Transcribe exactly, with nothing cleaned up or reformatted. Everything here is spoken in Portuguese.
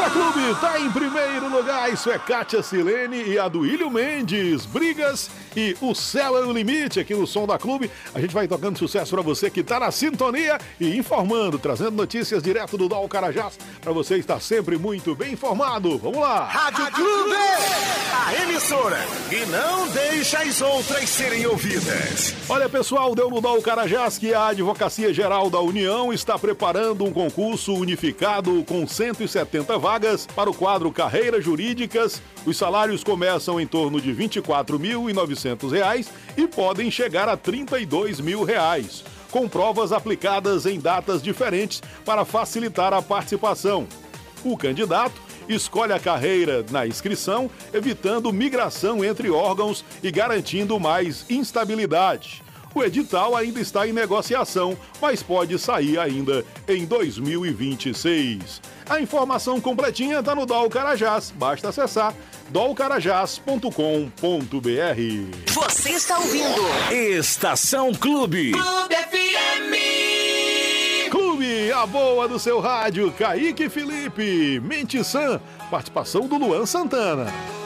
Cultura Clube tá em primeiro lugar, isso é Kátia Silene e a Duílio Mendes, Brigas e O Céu é o Limite aqui no Som da Clube. A gente vai tocando sucesso pra você que tá na sintonia e informando, trazendo notícias direto do Dal Carajás pra você estar sempre muito bem informado. Vamos lá! Rádio Clube, a emissora que não deixa as outras serem ouvidas. Olha, pessoal, deu no Dal Carajás que a Advocacia Geral da União está preparando um concurso unificado com cento e setenta vagas para o quadro Carreiras Jurídicas. Os salários começam em torno de vinte e quatro mil e novecentos reais e podem chegar a trinta e dois mil reais, com provas aplicadas em datas diferentes para facilitar a participação. O candidato escolhe a carreira na inscrição, evitando migração entre órgãos e garantindo mais instabilidade. O edital ainda está em negociação, mas pode sair ainda em dois mil e vinte e seis. A informação completinha está no Dal Carajás. Basta acessar dol carajás ponto com ponto b r. Você está ouvindo Estação Clube. Clube F M. Clube, a boa do seu rádio. Kaique Felipe, Mente Sã, participação do Luan Santana.